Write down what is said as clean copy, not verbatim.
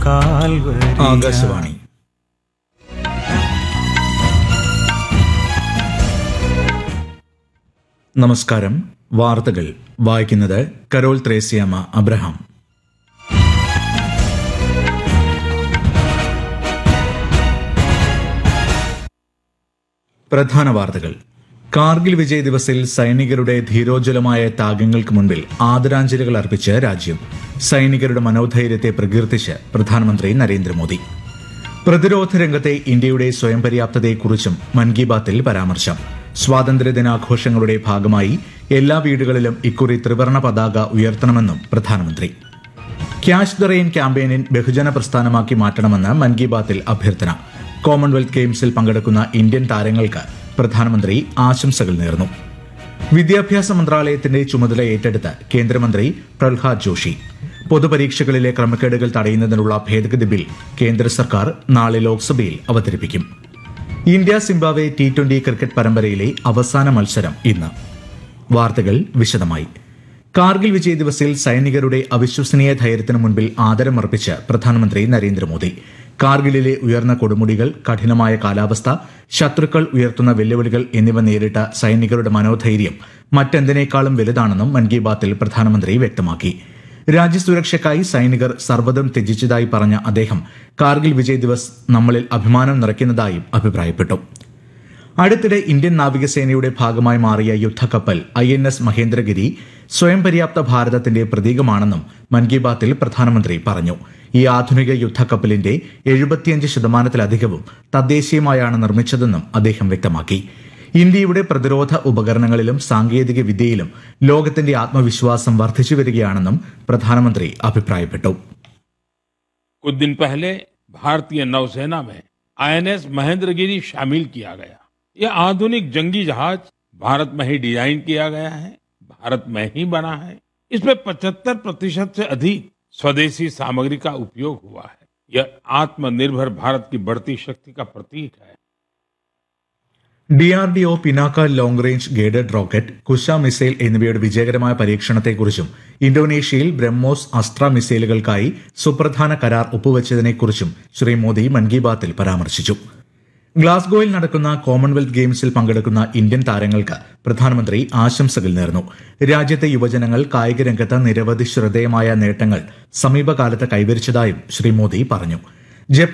Calvary. Akashvani. നമസ്കാരം. വാർത്തകൾ വായിക്കുന്നത് കരോൾ ത്രേസ്യാമ്മ അബ്രഹാം. പ്രധാന വാർത്തകൾ. കാർഗിൽ വിജയ് ദിവസിൽ സൈനികരുടെ ധീരോജ്വലമായ ത്യാഗങ്ങൾക്ക് മുൻപിൽ ആദരാഞ്ജലികൾ അർപ്പിച്ച് രാജ്യം. സൈനികരുടെ മനോധൈര്യത്തെ പ്രകീർത്തിച്ച് പ്രധാനമന്ത്രി നരേന്ദ്രമോദി. പ്രതിരോധ രംഗത്തെ ഇന്ത്യയുടെ സ്വയം പര്യാപ്തതയെക്കുറിച്ചും മൻ കി ബാത്തിൽ പരാമർശം. സ്വാതന്ത്ര്യദിനാഘോഷങ്ങളുടെ ഭാഗമായി എല്ലാ വീടുകളിലും ഇക്കുറി ത്രിവർണ പതാക ഉയർത്തണമെന്നും പ്രധാനമന്ത്രി. ക്യാച്ച് ദ റെയിൻ ക്യാമ്പയിനിൽ ബഹുജന പ്രസ്ഥാനമാക്കി മാറ്റണമെന്ന് മൻ കി ബാത്തിൽ അഭ്യർത്ഥന. കോമൺവെൽത്ത് ഗെയിംസിൽ പങ്കെടുക്കുന്ന ഇന്ത്യൻ താരങ്ങൾക്ക് പ്രധാനമന്ത്രി ആശംസകൾ നേർന്നു. വിദ്യാഭ്യാസ മന്ത്രാലയത്തിന്റെ ചുമതല ഏറ്റെടുത്ത് കേന്ദ്രമന്ത്രി പ്രഹ്ലാദ് ജോഷി. പൊതുപരീക്ഷകളിലെ ക്രമക്കേടുകൾ തടയുന്നതിനുള്ള ഭേദഗതി ബിൽ കേന്ദ്ര സർക്കാർ നാളെ ലോക്സഭയിൽ അവതരിപ്പിക്കും. ഇന്ത്യ സിംബാബ്വെ T20 ക്രിക്കറ്റ് പരമ്പരയിലെ അവസാന മത്സരം ഇന്ന്. വാർത്തകൾ വിശദമായി. കാർഗിൽ വിജയ് ദിവസിൽ സൈനികരുടെ അവിശ്വസനീയ ധൈര്യത്തിന് മുൻപിൽ ആദരമർപ്പിച്ച് പ്രധാനമന്ത്രി നരേന്ദ്രമോദി. കാർഗിലിലെ ഉയർന്ന കൊടുമുടികൾ, കഠിനമായ കാലാവസ്ഥ, ശത്രുക്കൾ ഉയർത്തുന്ന വെല്ലുവിളികൾ എന്നിവ നേരിട്ട സൈനികരുടെ മനോധൈര്യം മറ്റെന്തിനേക്കാളും വലുതാണെന്നും മൻ കി ബാത്തിൽ പ്രധാനമന്ത്രി വ്യക്തമാക്കി. രാജ്യസുരക്ഷയ്ക്കായി സൈനികർ സർവ്വതും ത്യജിച്ചതായി പറഞ്ഞ അദ്ദേഹം കാർഗിൽ വിജയ് ദിവസ് നമ്മളിൽ അഭിമാനം നിറയ്ക്കുന്നതായും അഭിപ്രായപ്പെട്ടു. അടുത്തിടെ ഇന്ത്യൻ നാവികസേനയുടെ ഭാഗമായി മാറിയ യുദ്ധക്കപ്പൽ INS മഹേന്ദ്രഗിരി സ്വയം പര്യാപ്ത ഭാരതത്തിന്റെ പ്രതീകമാണെന്നും മൻ കി ബാത്തിൽ പ്രധാനമന്ത്രി പറഞ്ഞു. ഈ ആധുനിക യുദ്ധക്കപ്പലിന്റെ 75% തദ്ദേശീയമായാണ് നിർമ്മിച്ചതെന്നും അദ്ദേഹം വ്യക്തമാക്കി. ഇന്ത്യയുടെ പ്രതിരോധ ഉപകരണങ്ങളിലും സാങ്കേതിക വിദ്യയിലും ലോകത്തിന്റെ ആത്മവിശ്വാസം വർദ്ധിച്ചു വരികയാണെന്നും പ്രധാനമന്ത്രി അഭിപ്രായപ്പെട്ടു. कुछ दिन पहले भारतीय नौसेना में INS महेंद्रगिरी शामिल किया गया। यह आधुनिक जंगी जहाज भारत में ही डिजाइन किया गया है, भारत में ही बना है। इसमें 75% से अधिक स्वदेशी सामग्री का उपयोग हुआ है। यह आत्मनिर्भर भारत की बढ़ती शक्ति का प्रतीक है। DRDO Pinaka long range guided rocket, Kusha missile എന്നിവയുടെ വിജയകരമായ പരീക്ഷണത്തെക്കുറിച്ചും ഇന്തോനേഷ്യയിൽ ബ്രഹ്മോസ് അസ്ത്ര മിസൈലുകൾക്കായി സുപ്രധാന കരാർ ഒപ്പുവച്ചതിനെക്കുറിച്ചും ശ്രീ മോദി മൻ കി ബാത്തിൽ പരാമർശിച്ചു. ഗ്ലാസ്ഗോയിൽ നടക്കുന്ന കോമൺവെൽത്ത് ഗെയിംസിൽ പങ്കെടുക്കുന്ന ഇന്ത്യൻ താരങ്ങൾക്ക് പ്രധാനമന്ത്രി ആശംസകൾ നേർന്നു. രാജ്യത്തെ യുവജനങ്ങൾ കായിക രംഗത്ത് നിരവധി ശ്രദ്ധേയമായ നേട്ടങ്ങൾ സമീപകാലത്ത് കൈവരിച്ചതായും ശ്രീ മോദി പറഞ്ഞു.